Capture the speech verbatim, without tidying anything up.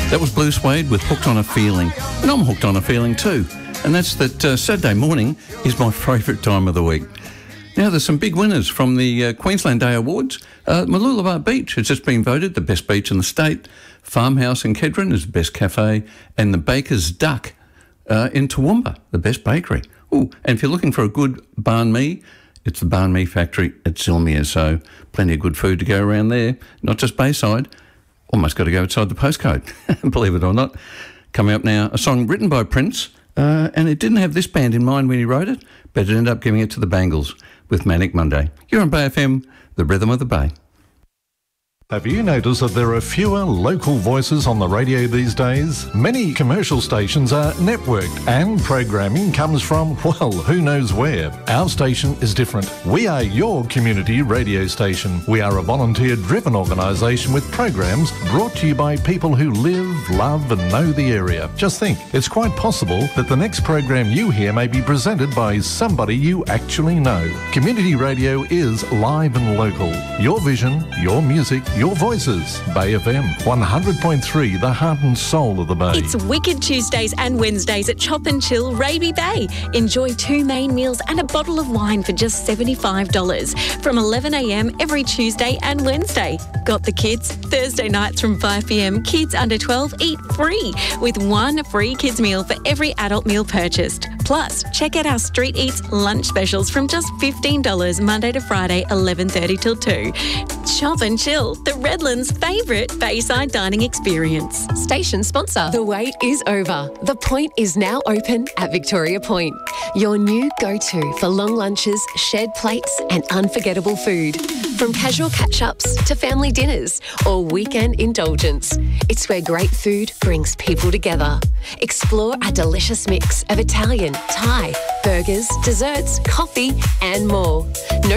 That was Blue Suede with Hooked on a Feeling. And I'm hooked on a feeling too. And that's that uh, Saturday morning is my favourite time of the week. Now, there's some big winners from the uh, Queensland Day Awards. Uh, Mooloolaba Beach has just been voted the best beach in the state. Farmhouse in Kedron is the best cafe. And the Baker's Duck uh, in Toowoomba, the best bakery. Ooh, and if you're looking for a good banh mi, it's the Banh Mi Factory at Zilmere. So plenty of good food to go around there. Not just Bayside. Almost got to go outside the postcode, believe it or not. Coming up now, a song written by Prince, uh, and it didn't have this band in mind when he wrote it, but it ended up giving it to the Bangles with Manic Monday. You're on Bay F M, the rhythm of the Bay. Have you noticed that there are fewer local voices on the radio these days? Many commercial stations are networked and programming comes from, well, who knows where. Our station is different. We are your community radio station. We are a volunteer-driven organisation with programs brought to you by people who live, love and know the area. Just think, it's quite possible that the next program you hear may be presented by somebody you actually know. Community radio is live and local. Your vision, your music, your voices. Bay F M, one hundred point three, the heart and soul of the Bay. It's Wicked Tuesdays and Wednesdays at Chop and Chill, Raby Bay. Enjoy two main meals and a bottle of wine for just seventy-five dollars from eleven a m every Tuesday and Wednesday. Got the kids? Thursday nights from five p m, kids under twelve eat free with one free kids meal for every adult meal purchased. Plus, check out our Street Eats lunch specials from just fifteen dollars Monday to Friday, eleven thirty till two. Chop and Chill, the Redlands' favourite Bayside dining experience. Station sponsor. The wait is over. The Point is now open at Victoria Point. Your new go-to for long lunches, shared plates and unforgettable food. From casual catch-ups to family dinners or weekend indulgence. It's where great food brings people together. Explore a delicious mix of Italian, Thai, burgers, desserts, coffee and more. No